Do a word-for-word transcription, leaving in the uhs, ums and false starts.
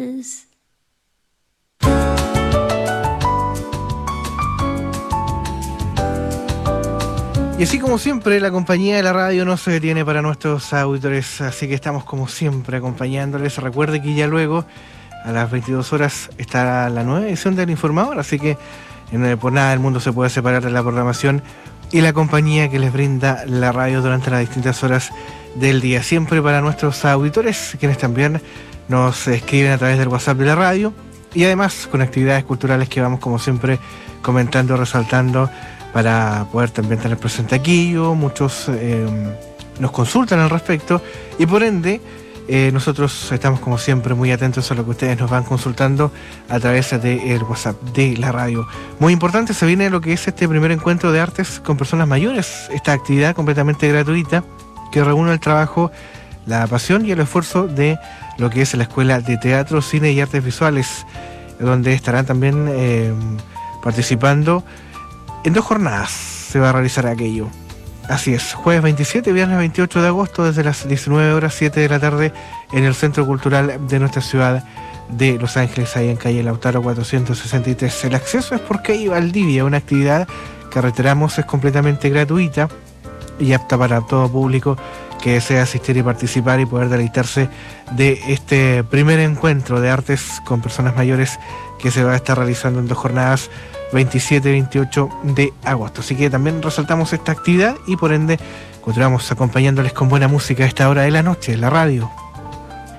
Y así como siempre, la compañía de la radio no se detiene para nuestros auditores, así que estamos como siempre acompañándoles. Recuerde que ya luego, a las veintidós horas, estará la nueva edición del Informador, así que en, por nada del mundo se puede separar de la programación y la compañía que les brinda la radio durante las distintas horas del día. Siempre para nuestros auditores, quienes también nos escriben a través del WhatsApp de la radio, y además con actividades culturales que vamos como siempre comentando, resaltando, para poder también tener presente aquello. Muchos eh, nos consultan al respecto y por ende eh, nosotros estamos como siempre muy atentos a lo que ustedes nos van consultando a través del WhatsApp de la radio. Muy importante, se viene lo que es este primer encuentro de artes con personas mayores, esta actividad completamente gratuita que reúne el trabajo, la pasión y el esfuerzo de lo que es la Escuela de Teatro, Cine y Artes Visuales, donde estarán también eh, participando. En dos jornadas se va a realizar aquello. Así es, jueves veintisiete, viernes veintiocho de agosto, desde las diecinueve horas, siete de la tarde, en el Centro Cultural de nuestra ciudad de Los Ángeles, ahí en calle Lautaro cuatrocientos sesenta y tres. El acceso es por calle Valdivia, una actividad que reiteramos es completamente gratuita y apta para todo público que desea asistir y participar y poder deleitarse de este primer encuentro de artes con personas mayores que se va a estar realizando en dos jornadas, veintisiete y veintiocho de agosto. Así que también resaltamos esta actividad y por ende continuamos acompañándoles con buena música a esta hora de la noche en la radio.